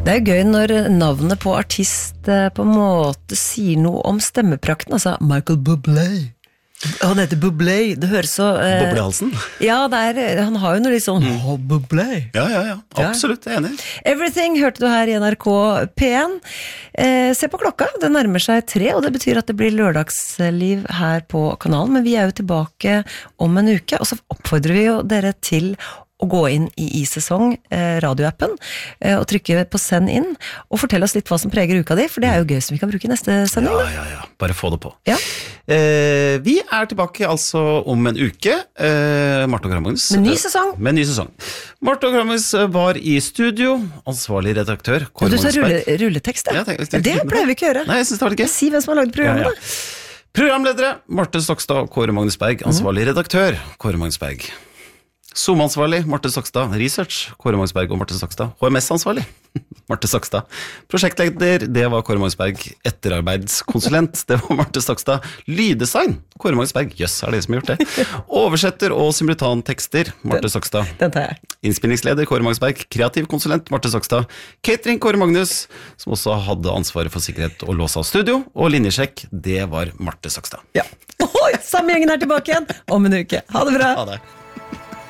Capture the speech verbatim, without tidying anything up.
Det er gøy når navnet på artist på en måte sier noe om stemmeprakten, altså Michael Bublé. Han heter Bublé, det høres så... Eh, Boblehalsen? Ja, det er, han har jo noe litt sånn, mm. oh, Bublé. Ja, ja, ja, absolutt, jeg er enig. Everything hørte du her i N R K P en. Eh, se på klokka, det nærmer seg tre, og det betyr at det blir lørdagsliv her på kanalen, men vi er jo tilbake om en uke, og så oppfordrer vi jo dere til å gå inn i i-sesong, eh, radioappen, eh, og trykke på send inn, og fortelle oss litt hva som preger uka di, for det er jo gøy som vi kan bruke i neste sending. Ja, ja, ja, bare få det på. Ja. Eh, vi er tilbake altså om en uke, eh, Marte og Krammagnus. Med ny sesong. Eh, med ny sesong. Marte og Krammagnus var i studio, ansvarlig redaktør, Kåre Magnus Berg. Du tar rulle, rulletekst, ja? ja det, det pleier vi ikke å gjøre. Nei, jeg synes det var litt gøy. Si hvem som har laget programmet, ja, ja. da. Programledere, Marte Stokstad og Kåre Magnus Berg, ansvarlig redaktør, Kåre Magnus Berg. Zoom-ansvarlig, Marte Stokstad. Research, Kåre Magnus Berg og Marte Stokstad. H M S-ansvarlig, Marte Stokstad. Prosjektleder, det var Kåre Magnus Berg. Etterarbeidskonsulent, det var Marte Stokstad. Lyddesign, Kåre Magnus Berg. Jøss, er det som har gjort det. Oversetter og simultantekster, Marte Stokstad. Den tar jeg. Innspillingsleder, Kåre Magnus Berg. Kreativ konsulent, Marte Stokstad. Catering, Kåre Magnus, som også hadde ansvaret for sikkerhet og lås av studio. Og linjesjekk, det var Marte Stokstad. Ja. Oi, samme gjengen er tilbake igjen om en uke. Ha det bra. Ha det.